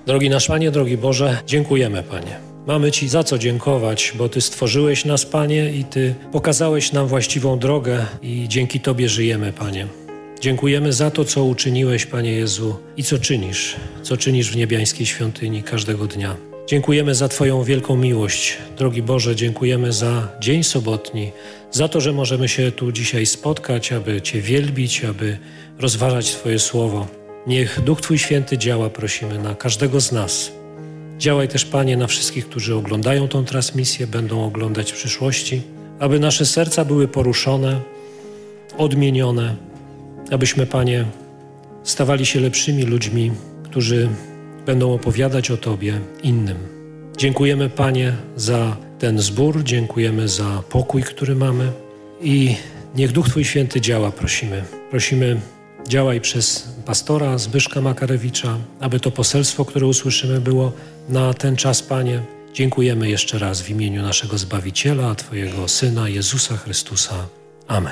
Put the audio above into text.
Drogi nasz Panie, drogi Boże, dziękujemy, Panie. Mamy Ci za co dziękować, bo Ty stworzyłeś nas, Panie, i Ty pokazałeś nam właściwą drogę i dzięki Tobie żyjemy, Panie. Dziękujemy za to, co uczyniłeś, Panie Jezu, i co czynisz w niebiańskiej świątyni każdego dnia. Dziękujemy za Twoją wielką miłość. Drogi Boże, dziękujemy za dzień sobotni, za to, że możemy się tu dzisiaj spotkać, aby Cię wielbić, aby rozważać Twoje słowo. Niech Duch Twój Święty działa, prosimy, na każdego z nas. Działaj też, Panie, na wszystkich, którzy oglądają tą transmisję, będą oglądać w przyszłości, aby nasze serca były poruszone, odmienione, abyśmy, Panie, stawali się lepszymi ludźmi, którzy będą opowiadać o Tobie innym. Dziękujemy, Panie, za ten zbór, dziękujemy za pokój, który mamy i niech Duch Twój Święty działa, prosimy. Prosimy, działaj przez pastora Zbyszka Makarewicza, aby to poselstwo, które usłyszymy, było na ten czas, Panie. Dziękujemy jeszcze raz w imieniu naszego Zbawiciela, Twojego Syna Jezusa Chrystusa.